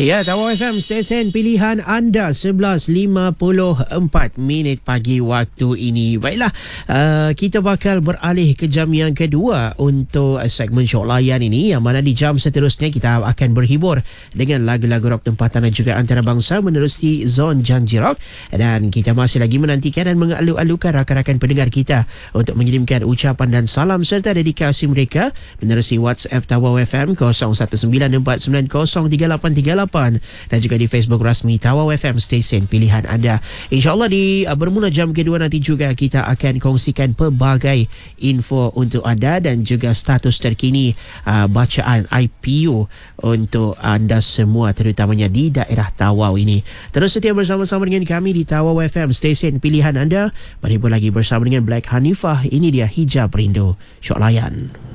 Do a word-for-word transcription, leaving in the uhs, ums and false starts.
Ya, Tawau F M, stesen pilihan anda. Sebelas lima puluh empat minit pagi waktu ini. Baiklah, uh, kita bakal beralih ke jam yang kedua untuk segmen Syok Layan ini, yang mana di jam seterusnya kita akan berhibur dengan lagu-lagu rock tempatan dan juga antarabangsa menerusi Zon Janji Rock. Dan kita masih lagi menantikan dan mengalu-alukan rakan-rakan pendengar kita untuk mengirimkan ucapan dan salam serta dedikasi mereka menerusi WhatsApp Tawau F M kosong satu sembilan empat sembilan kosong tiga lapan tiga lapan dan juga di Facebook rasmi Tawau F M, stesen pilihan anda. InsyaAllah di uh, bermula jam kedua nanti juga kita akan kongsikan pelbagai info untuk anda dan juga status terkini uh, bacaan I P U untuk anda semua, terutamanya di daerah Tawau ini. Terus setia bersama-sama dengan kami di Tawau F M, stesen pilihan anda. Berhibur lagi bersama dengan Black Hanifah. Ini dia Hijab Rindu, Syok Layan.